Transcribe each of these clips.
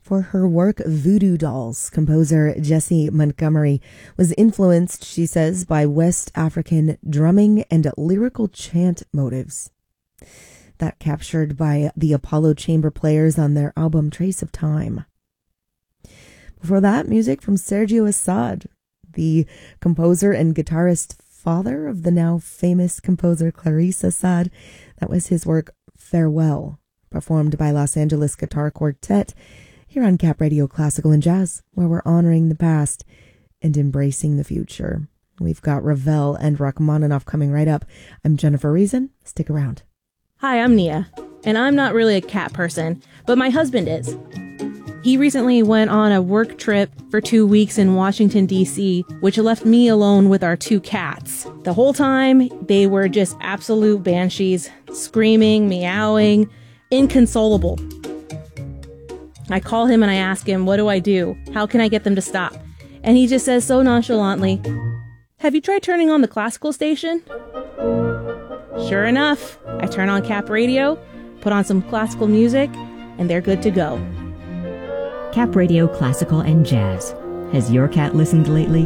For her work Voodoo Dolls, composer Jessie Montgomery was influenced, she says, by West African drumming and lyrical chant motives. That captured by the Apollo Chamber Players on their album Trace of Time. Before that, music from Sergio Assad, the composer and guitarist father of the now famous composer Clarice Assad. That was his work Farewell, performed by Los Angeles Guitar Quartet here on Cap Radio Classical and Jazz, where we're honoring the past and embracing the future. We've got Ravel and Rachmaninoff coming right up. I'm Jennifer Reason. Stick around. Hi, I'm Nia, and I'm not really a cat person, but my husband is. He recently went on a work trip for 2 weeks in Washington, D.C., which left me alone with our 2 cats. The whole time, they were just absolute banshees, screaming, meowing, inconsolable. I call him and I ask him, what do I do? How can I get them to stop? And he just says so nonchalantly, have you tried turning on the classical station? Sure enough, I turn on Cap Radio, put on some classical music, and they're good to go. Cap Radio Classical and Jazz. Has your cat listened lately?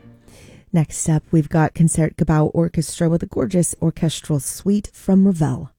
Next up, we've got Concertgebouw Orchestra with a gorgeous orchestral suite from Ravel.